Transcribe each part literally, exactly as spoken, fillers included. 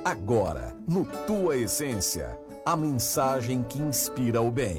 Agora, no Tua Essência, a mensagem que inspira o bem.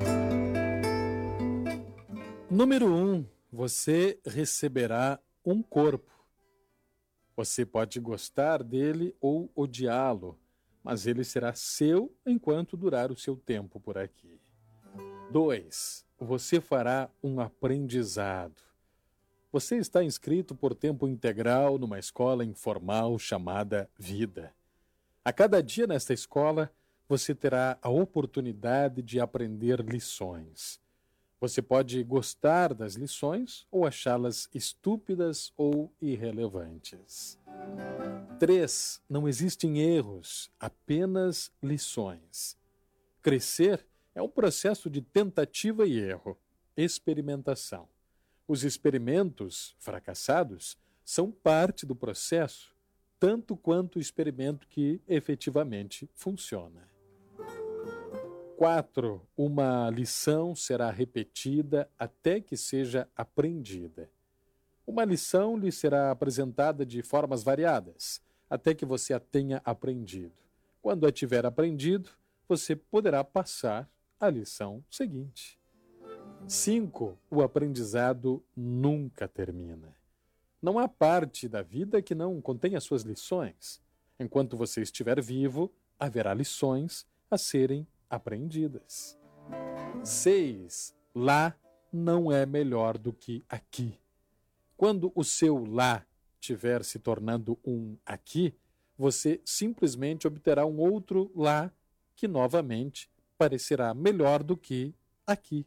Número um, você receberá um corpo. Você pode gostar dele ou odiá-lo, mas ele será seu enquanto durar o seu tempo por aqui. Dois, você fará um aprendizado. Você está inscrito por tempo integral numa escola informal chamada Vida. A cada dia nesta escola, você terá a oportunidade de aprender lições. Você pode gostar das lições ou achá-las estúpidas ou irrelevantes. Três, não existem erros, apenas lições. Crescer é um processo de tentativa e erro, experimentação. Os experimentos fracassados são parte do processo, tanto quanto o experimento que efetivamente funciona. Quatro, uma lição será repetida até que seja aprendida. Uma lição lhe será apresentada de formas variadas, até que você a tenha aprendido. Quando a tiver aprendido, você poderá passar à lição seguinte. Cinco, o aprendizado nunca termina. Não há parte da vida que não contenha suas lições. Enquanto você estiver vivo, haverá lições a serem aprendidas. Seis, lá não é melhor do que aqui. Quando o seu lá estiver se tornando um aqui, você simplesmente obterá um outro lá que novamente parecerá melhor do que aqui.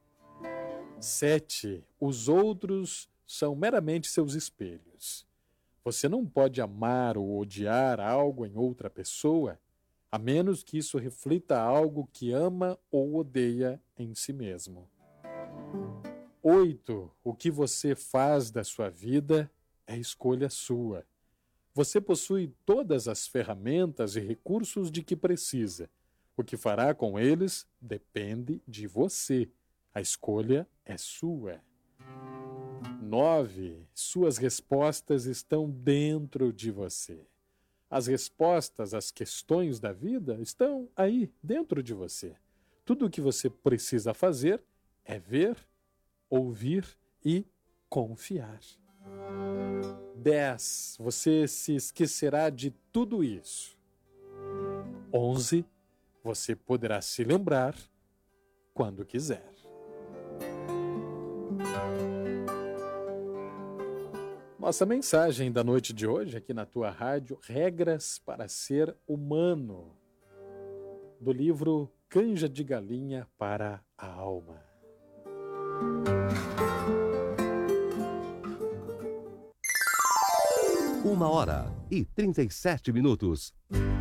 Sete, os outros são meramente seus espelhos. Você não pode amar ou odiar algo em outra pessoa, a menos que isso reflita algo que ama ou odeia em si mesmo. Oito, o que você faz da sua vida é escolha sua. Você possui todas as ferramentas e recursos de que precisa. O que fará com eles depende de você. A escolha é sua. Nove, suas respostas estão dentro de você. As respostas às questões da vida estão aí, dentro de você. Tudo o que você precisa fazer é ver, ouvir e confiar. Dez, você se esquecerá de tudo isso. Onze, você poderá se lembrar quando quiser. Nossa mensagem da noite de hoje, aqui na tua rádio, Regras para Ser Humano, do livro Canja de Galinha para a Alma. Uma hora e trinta e sete minutos.